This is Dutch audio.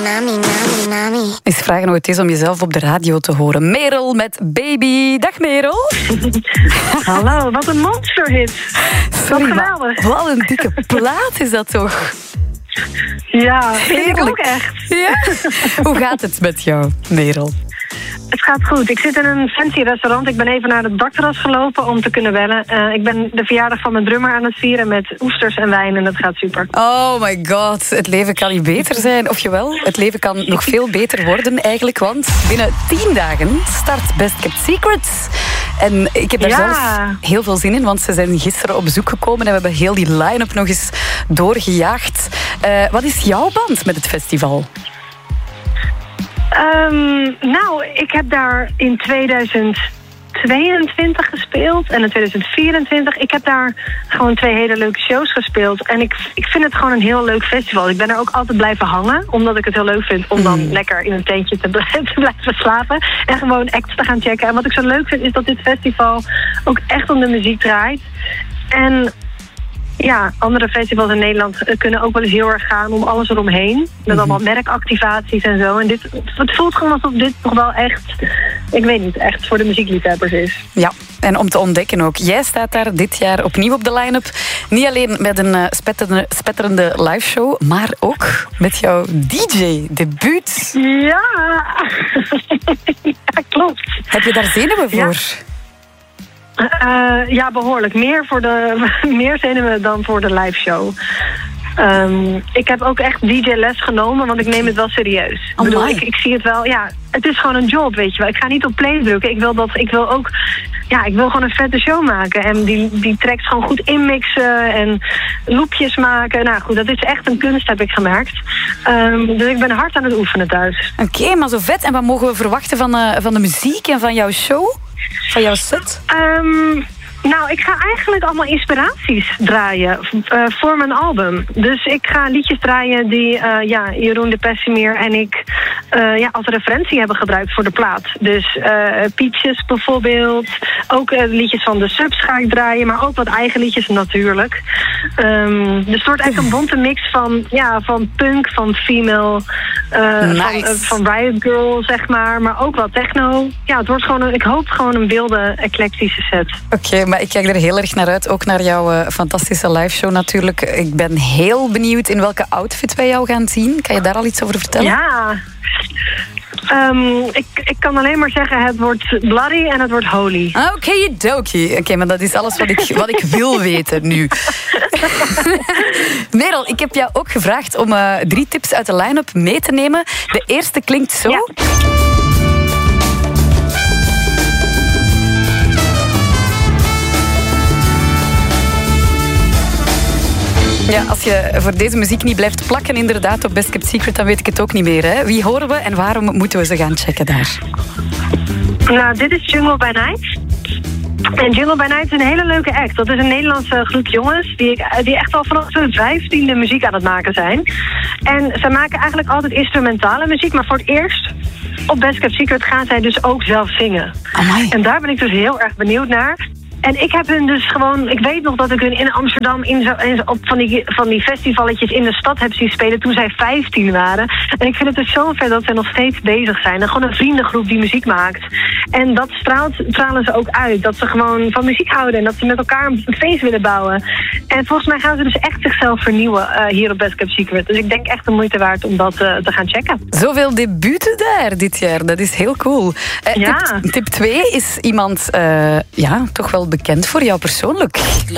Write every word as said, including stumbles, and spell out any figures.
nami, nami, nami. Eens vragen hoe het is om jezelf op de radio te horen. Merel met Baby. Dag Merel. Hallo, wat een monsterhit. Sorry, wat geweldig. Wat een dikke plaat is dat toch? Ja, vind ik ook echt. Ja? Hoe gaat het met jou, Merel? Het gaat goed. Ik zit in een fancy restaurant. Ik ben even naar het dakterras gelopen om te kunnen bellen. Uh, ik ben de verjaardag van mijn drummer aan het vieren met oesters en wijn en dat gaat super. Oh my god, het leven kan niet beter zijn. Of jawel, het leven kan nog veel beter worden eigenlijk. Want binnen tien dagen start Best Kept Secrets. En ik heb daar Ja. zelf heel veel zin in, want ze zijn gisteren op bezoek gekomen en we hebben heel die line-up nog eens doorgejaagd. Uh, wat is jouw band met het festival? Um, nou, ik heb daar in tweeduizend tweeëntwintig gespeeld en in tweeduizend vierentwintig. Ik heb daar gewoon twee hele leuke shows gespeeld. En ik, ik vind het gewoon een heel leuk festival. Ik ben er ook altijd blijven hangen, omdat ik het heel leuk vind om dan mm. lekker in een tentje te, te blijven slapen en gewoon acts te gaan checken. En wat ik zo leuk vind is dat dit festival ook echt om de muziek draait. En ja, andere festivals in Nederland kunnen ook wel eens heel erg gaan om alles eromheen. Met mm-hmm. allemaal merkactivaties en zo. En dit, het voelt gewoon alsof dit toch wel echt, ik weet niet, echt voor de muziekliefhebbers is. Ja, en om te ontdekken ook. Jij staat daar dit jaar opnieuw op de line-up. Niet alleen met een uh, spetterende, spetterende liveshow, maar ook met jouw D J-debuut. Ja. Ja, klopt. Heb je daar zenuwen voor? Ja. Uh, ja, behoorlijk. Meer, voor de, meer zenuwen dan voor de live show. Um, ik heb ook echt D J-les genomen, want ik neem het wel serieus. Oh, ik, bedoel, ik, ik zie het wel, ja, het is gewoon een job, weet je wel. Ik ga niet op play drukken. Ik wil, dat, ik wil ook, ja, ik wil gewoon een vette show maken. En die, die tracks gewoon goed inmixen en loopjes maken. Nou goed, dat is echt een kunst, heb ik gemerkt. Um, dus ik ben hard aan het oefenen thuis. Oké, okay, maar zo vet. En wat mogen we verwachten van, uh, van de muziek en van jouw show? Van jouw set? Um, nou, ik ga eigenlijk allemaal inspiraties draaien uh, voor mijn album. Dus ik ga liedjes draaien die uh, ja, Jeroen de Pessimier en ik uh, ja, als referentie hebben gebruikt voor de plaat. Dus uh, Peaches bijvoorbeeld. Ook uh, liedjes van de Subs ga ik draaien, maar ook wat eigen liedjes natuurlijk. Um, dus het wordt echt een bonte mix van, ja, van punk, van female, uh, nice. van, uh, van Riot Girl, zeg maar. Maar ook wel techno. Ja, het wordt gewoon, een, ik hoop gewoon een wilde, eclectische set. Oké, okay, maar ik kijk er heel erg naar uit. Ook naar jouw uh, fantastische liveshow natuurlijk. Ik ben heel benieuwd in welke outfit wij jou gaan zien. Kan je daar al iets over vertellen? Ja, um, ik, ik kan alleen maar zeggen, het wordt bloody en het wordt holy. Oké, okay, dokie. Oké, okay, maar dat is alles wat ik, wat ik wil weten nu. Merel, ik heb jou ook gevraagd om uh, drie tips uit de line-up mee te nemen. De eerste klinkt zo. Ja. Ja, als je voor deze muziek niet blijft plakken inderdaad op Best Kept Secret, dan weet ik het ook niet meer. Hè? Wie horen we en waarom moeten we ze gaan checken daar? Nou, dit is Jungle by Night. En Jungle by Night is een hele leuke act. Dat is een Nederlandse groep jongens die, ik, die echt al vanaf hun vijftiende muziek aan het maken zijn. En ze maken eigenlijk altijd instrumentale muziek, maar voor het eerst op Best Kept Secret gaan zij dus ook zelf zingen. Amai. En daar ben ik dus heel erg benieuwd naar. En ik heb hun dus gewoon, ik weet nog dat ik hun in Amsterdam in zo, in, op van die, van die festivalletjes in de stad heb zien spelen toen zij vijftien waren. En ik vind het dus zo vet dat zij nog steeds bezig zijn. En gewoon een vriendengroep die muziek maakt. En dat straalt, stralen ze ook uit. Dat ze gewoon van muziek houden en dat ze met elkaar een feest willen bouwen. En volgens mij gaan ze dus echt zichzelf vernieuwen uh, hier op Best Kept Secret. Dus ik denk echt de moeite waard om dat uh, te gaan checken. Zoveel debuten daar dit jaar, dat is heel cool. Uh, ja. Tip twee is iemand, uh, ja, toch wel bekend voor jou persoonlijk.